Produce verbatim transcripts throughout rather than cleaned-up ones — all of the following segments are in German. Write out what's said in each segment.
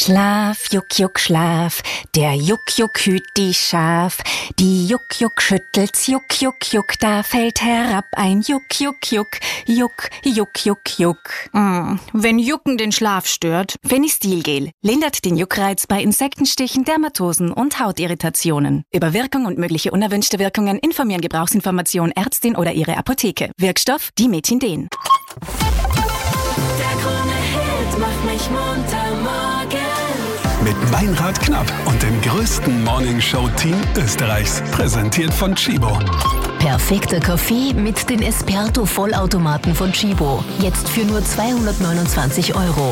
Schlaf, Juck, Juck, Schlaf, der Juck, Juck hüt die Schaf. Die Juck, Juck schüttelt's, Juck, Juck, Juck, da fällt herab ein Juck, Juck, Juck, Juck, Juck, Juck, Juck. Mm, wenn Jucken den Schlaf stört. Fenistilgel lindert den Juckreiz bei Insektenstichen, Dermatosen und Hautirritationen. Über Wirkung und mögliche unerwünschte Wirkungen informieren Gebrauchsinformation Ärztin oder ihre Apotheke. Wirkstoff Dimethinden. Der Krone-Hit macht mich munter morgen. Mit Meinrad Knapp und dem größten Morningshow-Team Österreichs. Präsentiert von Tchibo. Perfekter Kaffee mit den Esperto-Vollautomaten von Tchibo. Jetzt für nur zweihundertneunundzwanzig Euro.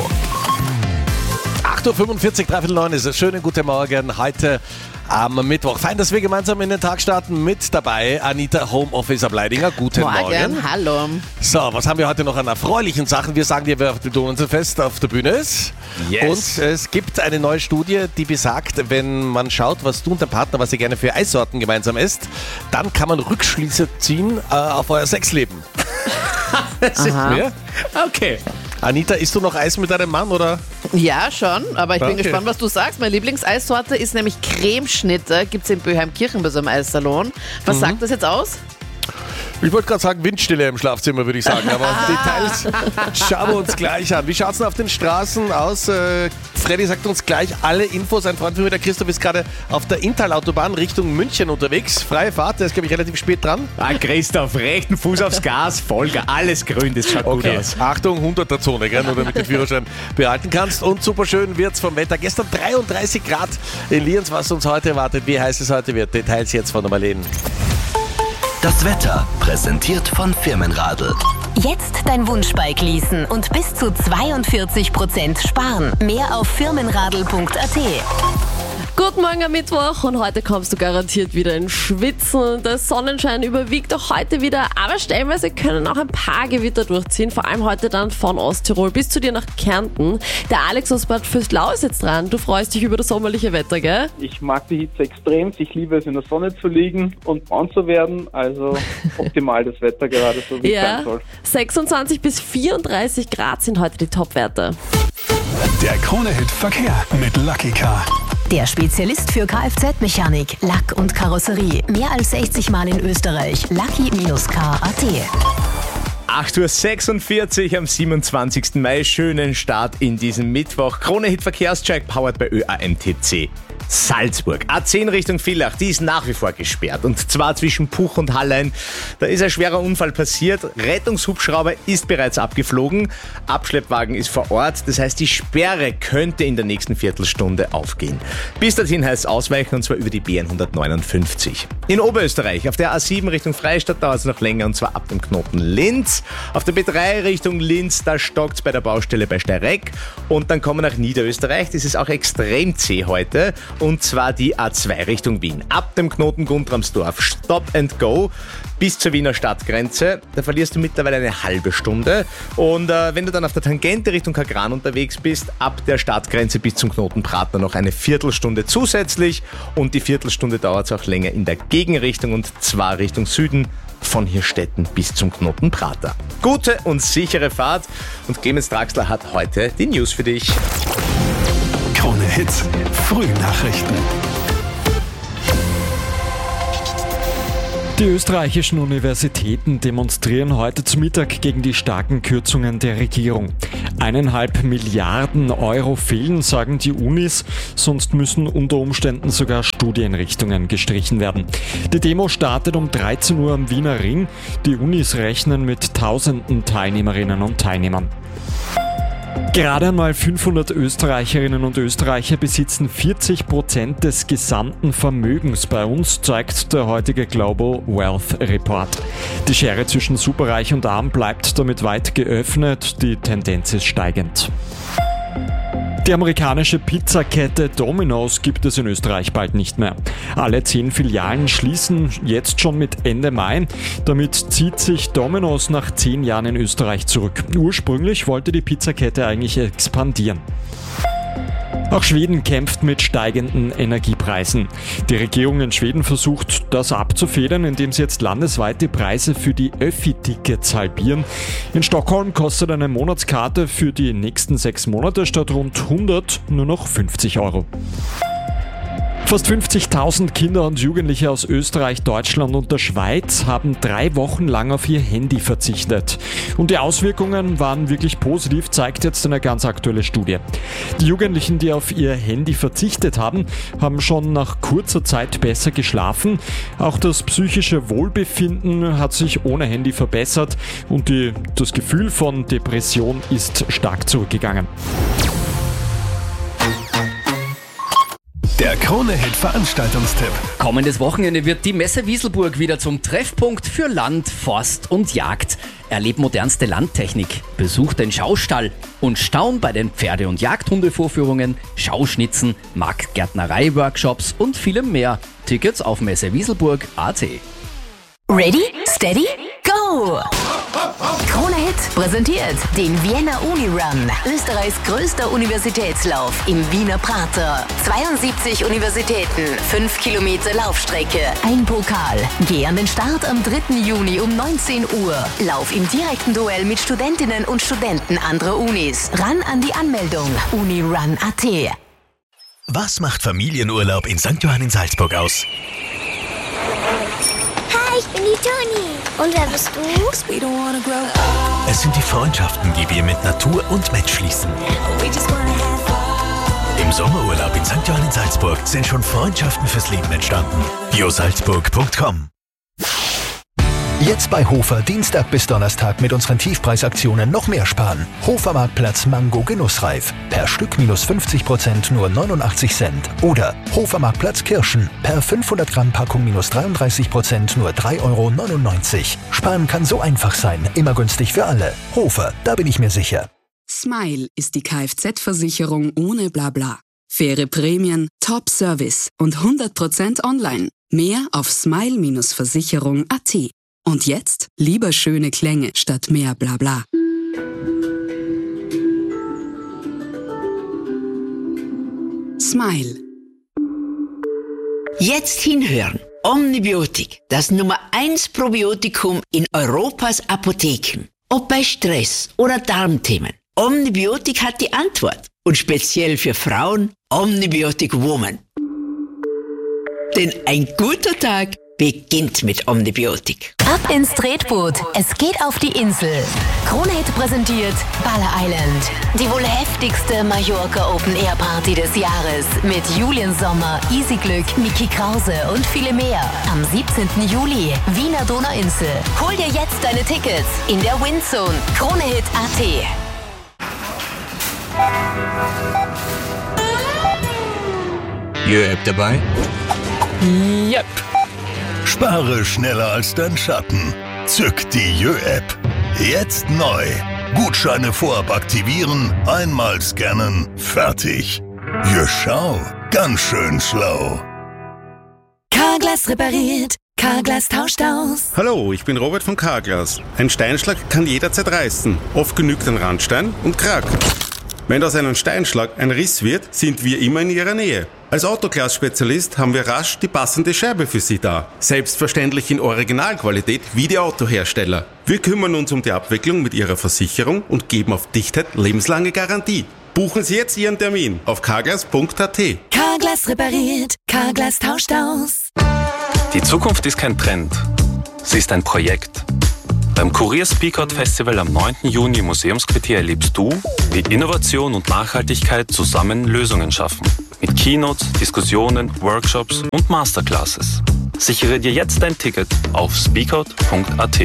acht Uhr fünfundvierzig, dreiviertel neun ist es. Schönen guten Morgen heute am Mittwoch. Fein, dass wir gemeinsam in den Tag starten. Mit dabei Anita, Homeoffice-Ableidinger. Guten Morgen. Morgen. Hallo. So, was haben wir heute noch an erfreulichen Sachen? Wir sagen dir, wer auf dem Donauinselfest auf der Bühne ist. Yes. Und es gibt eine neue Studie, die besagt, wenn man schaut, was du und dein Partner, was ihr gerne für Eissorten gemeinsam esst, dann kann man Rückschlüsse ziehen äh, auf euer Sexleben. Das ist mir. Okay. Anita, isst du noch Eis mit deinem Mann, oder? Ja, schon, aber ich bin Okay. gespannt, was du sagst. Meine Lieblingseissorte ist nämlich Cremeschnitte. Gibt es in Böheimkirchen bei so einem Eissalon. Was sagt das jetzt aus? Ich wollte gerade sagen, Windstille im Schlafzimmer, würde ich sagen. Aber Details schauen wir uns gleich an. Wie schaut es denn auf den Straßen aus? Äh, Freddy sagt uns gleich alle Infos. Ein Freund von mir, der Christoph, ist gerade auf der Inntal-Autobahn Richtung München unterwegs. Freie Fahrt, der ist, glaube ich, relativ spät dran. Ah, Christoph, rechten Fuß aufs Gas, Folger, alles grün, das schaut gut aus. Achtung, hunderter-Zone, gell, nur damit du den Führerschein behalten kannst. Und super schön wird's vom Wetter. Gestern dreiunddreißig Grad in Lienz, was uns heute erwartet. Wie heiß es heute wird. Details jetzt von der Marlene. Das Wetter präsentiert von Firmenradl. Jetzt dein Wunschbike leasen und bis zu zweiundvierzig Prozent sparen. Mehr auf firmenradl punkt a t. Guten Morgen am Mittwoch und heute kommst du garantiert wieder in Schwitzen. Der Sonnenschein überwiegt auch heute wieder, aber stellenweise können auch ein paar Gewitter durchziehen, vor allem heute dann von Osttirol bis zu dir nach Kärnten. Der Alex aus Bad Vöslau ist jetzt dran. Du freust dich über das sommerliche Wetter, gell? Ich mag die Hitze extrem. Ich liebe es, in der Sonne zu liegen und braun zu werden. Also optimal das Wetter gerade, so wie es sein Ja, soll. sechsundzwanzig bis vierunddreißig Grad sind heute die Topwerte. Der Krone-Hit Verkehr mit Lucky Car. Der Spezialist für Kfz-Mechanik, Lack und Karosserie. Mehr als sechzig Mal in Österreich. Lucky Car punkt a t. acht Uhr sechsundvierzig am siebenundzwanzigsten Mai. Schönen Start in diesen Mittwoch. Krone-Hit Verkehrscheck, powered bei Ö A M T C. Salzburg. A zehn Richtung Villach, die ist nach wie vor gesperrt. Und zwar zwischen Puch und Hallein. Da ist ein schwerer Unfall passiert. Rettungshubschrauber ist bereits abgeflogen. Abschleppwagen ist vor Ort. Das heißt, die Sperre könnte in der nächsten Viertelstunde aufgehen. Bis dorthin heißt es ausweichen, und zwar über die B hundertneunundfünfzig. In Oberösterreich, auf der A sieben Richtung Freistadt, dauert es noch länger, und zwar ab dem Knoten Linz. Auf der B drei Richtung Linz, da stockt es bei der Baustelle bei Steyreck. Und dann kommen wir nach Niederösterreich. Das ist auch extrem zäh heute. Und zwar die A zwei Richtung Wien. Ab dem Knoten Guntramsdorf, Stop and Go bis zur Wiener Stadtgrenze. Da verlierst du mittlerweile eine halbe Stunde. Und äh, wenn du dann auf der Tangente Richtung Kagran unterwegs bist, ab der Stadtgrenze bis zum Knoten Prater noch eine Viertelstunde zusätzlich. Und die Viertelstunde dauert es auch länger in der Gegenrichtung, und zwar Richtung Süden. Von Hirstetten bis zum Knoten Prater. Gute und sichere Fahrt. Und Clemens Draxler hat heute die News für dich. Krone Hits, Frühnachrichten. Die österreichischen Universitäten demonstrieren heute zu Mittag gegen die starken Kürzungen der Regierung. Eineinhalb Milliarden Euro fehlen, sagen die Unis, sonst müssen unter Umständen sogar Studienrichtungen gestrichen werden. Die Demo startet um dreizehn Uhr am Wiener Ring. Die Unis rechnen mit tausenden Teilnehmerinnen und Teilnehmern. Gerade einmal fünfhundert Österreicherinnen und Österreicher besitzen vierzig Prozent des gesamten Vermögens bei uns, zeigt der heutige Global Wealth Report. Die Schere zwischen Superreich und Arm bleibt damit weit geöffnet, die Tendenz ist steigend. Die amerikanische Pizzakette Domino's gibt es in Österreich bald nicht mehr. Alle zehn Filialen schließen jetzt schon mit Ende Mai. Damit zieht sich Domino's nach zehn Jahren in Österreich zurück. Ursprünglich wollte die Pizzakette eigentlich expandieren. Auch Schweden kämpft mit steigenden Energiepreisen. Die Regierung in Schweden versucht, das abzufedern, indem sie jetzt landesweit die Preise für die Öffi-Tickets halbieren. In Stockholm kostet eine Monatskarte für die nächsten sechs Monate statt rund hundert nur noch fünfzig Euro. Fast fünfzigtausend Kinder und Jugendliche aus Österreich, Deutschland und der Schweiz haben drei Wochen lang auf ihr Handy verzichtet. Und die Auswirkungen waren wirklich positiv, zeigt jetzt eine ganz aktuelle Studie. Die Jugendlichen, die auf ihr Handy verzichtet haben, haben schon nach kurzer Zeit besser geschlafen. Auch das psychische Wohlbefinden hat sich ohne Handy verbessert und die, das Gefühl von Depression ist stark zurückgegangen. Der Krone-Hit-Veranstaltungstipp. Kommendes Wochenende wird die Messe Wieselburg wieder zum Treffpunkt für Land, Forst und Jagd. Erleb modernste Landtechnik, besuch den Schaustall und staun bei den Pferde- und Jagdhundevorführungen, Schauschnitzen, Marktgärtnerei-Workshops und vielem mehr. Tickets auf messewieselburg punkt at. Ready, steady, go! Krone Hit präsentiert den Vienna Uni Run, Österreichs größter Universitätslauf im Wiener Prater. zweiundsiebzig Universitäten, fünf Kilometer Laufstrecke, ein Pokal. Geh an den Start am dritten Juni um neunzehn Uhr. Lauf im direkten Duell mit Studentinnen und Studenten anderer Unis. Ran an die Anmeldung unirun punkt at. Was macht Familienurlaub in Sankt Johann in Salzburg aus? Hi, ich bin die Toni. Und wer bist du? Es sind die Freundschaften, die wir mit Natur und Mensch schließen. Im Sommerurlaub in Sankt Johann in Salzburg sind schon Freundschaften fürs Leben entstanden. biosalzburg punkt com. Jetzt bei Hofer Dienstag bis Donnerstag mit unseren Tiefpreisaktionen noch mehr sparen. Hofer Marktplatz Mango Genussreif. Per Stück minus fünfzig Prozent nur neunundachtzig Cent. Oder Hofer Marktplatz Kirschen. Per fünfhundert Gramm Packung minus dreiunddreißig Prozent nur drei Euro neunundneunzig. Sparen kann so einfach sein. Immer günstig für alle. Hofer, da bin ich mir sicher. Smile ist die Kfz-Versicherung ohne Blabla. Faire Prämien, Top-Service und hundert Prozent online. Mehr auf smile Versicherung punkt at. Und jetzt lieber schöne Klänge statt mehr Blabla. Smile. Jetzt hinhören. Omnibiotik, das Nummer eins Probiotikum in Europas Apotheken. Ob bei Stress oder Darmthemen. Omnibiotik hat die Antwort. Und speziell für Frauen Omnibiotik Woman. Denn ein guter Tag beginnt mit Omnibiotik. Ab ins Tretboot, es geht auf die Insel. Krone Hit präsentiert Baller Island. Die wohl heftigste Mallorca Open Air Party des Jahres. Mit Julian Sommer, Easy Glück, Niki Krause und viele mehr. Am siebzehnten Juli, Wiener Donauinsel. Hol dir jetzt deine Tickets in der Windzone. Krone Hit punkt at. Jö-App dabei? Yep. Spare schneller als dein Schatten. Zück die Jö-App. Jetzt neu. Gutscheine vorab aktivieren, einmal scannen, fertig. Jö, schau, ganz schön schlau. Carglass repariert, Carglass tauscht aus. Hallo, ich bin Robert von Carglass. Ein Steinschlag kann jederzeit reißen. Oft genügt ein Randstein und krack. Wenn aus einem Steinschlag ein Riss wird, sind wir immer in Ihrer Nähe. Als Autoglas-Spezialist haben wir rasch die passende Scheibe für Sie da. Selbstverständlich in Originalqualität wie die Autohersteller. Wir kümmern uns um die Abwicklung mit Ihrer Versicherung und geben auf Dichtheit lebenslange Garantie. Buchen Sie jetzt Ihren Termin auf carglass punkt at. Carglass repariert, Carglass tauscht aus. Die Zukunft ist kein Trend, sie ist ein Projekt. Beim Kurier Speakout Festival am neunten Juni im Museumsquartier erlebst du, wie Innovation und Nachhaltigkeit zusammen Lösungen schaffen. Mit Keynotes, Diskussionen, Workshops und Masterclasses. Sichere dir jetzt dein Ticket auf speakout punkt at.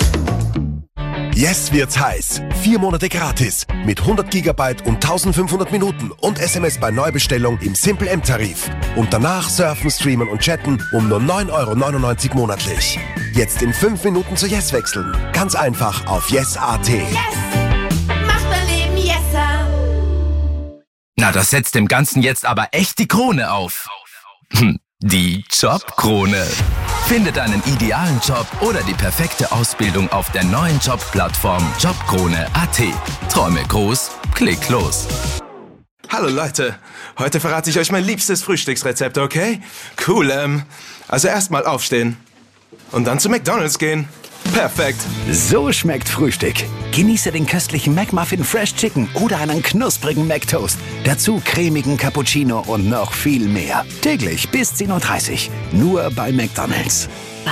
Jetzt wird's heiß. Vier Monate gratis. Mit hundert Gigabyte und eintausendfünfhundert Minuten und S M S bei Neubestellung im Simple M-Tarif. Und danach surfen, streamen und chatten um nur neun Euro neunundneunzig monatlich. Jetzt in fünf Minuten zu Yes wechseln. Ganz einfach auf yes punkt at. Yes! Mach dein Leben Yesser! Na, das setzt dem Ganzen jetzt aber echt die Krone auf. Hm, die Jobkrone. Finde deinen idealen Job oder die perfekte Ausbildung auf der neuen Jobplattform jobkrone punkt at. Träume groß, klick los. Hallo Leute, heute verrate ich euch mein liebstes Frühstücksrezept, okay? Cool, ähm, also erstmal aufstehen und dann zu McDonald's gehen. Perfekt. So schmeckt Frühstück. Genieße den köstlichen McMuffin Fresh Chicken oder einen knusprigen McToast. Dazu cremigen Cappuccino und noch viel mehr. Täglich bis zehn Uhr dreißig. Nur bei McDonald's.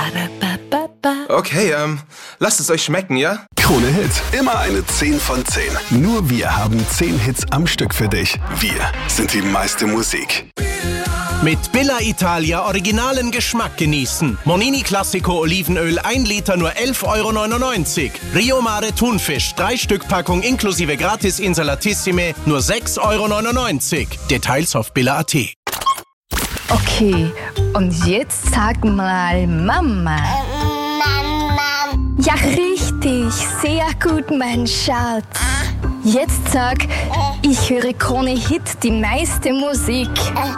Okay, ähm, lasst es euch schmecken, ja? Krone Hit, immer eine zehn von zehn. Nur wir haben zehn Hits am Stück für dich. Wir sind die meiste Musik. Mit Billa Italia originalen Geschmack genießen. Monini Classico Olivenöl ein Liter nur elf Euro neunundneunzig. Rio Mare Thunfisch drei Stück Packung inklusive Gratis Insalatissime nur sechs Euro neunundneunzig. Details auf billa punkt at. Okay, und jetzt sag mal Mama. Ja, richtig. Sehr gut, mein Schatz. Jetzt sag, ich höre Krone Hit, die meiste Musik.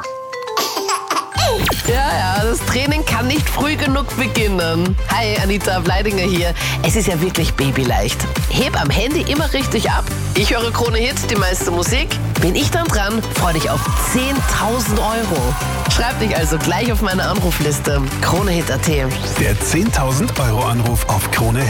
Ja, ja, das Training kann nicht früh genug beginnen. Hi, Anita Bleidinger hier. Es ist ja wirklich babyleicht. Heb am Handy immer richtig ab. Ich höre Krone Hit, die meiste Musik. Bin ich dann dran, freu dich auf zehntausend Euro. Schreib dich also gleich auf meine Anrufliste. Krone Hit punkt at. Der zehntausend Euro Anruf auf Krone Hit.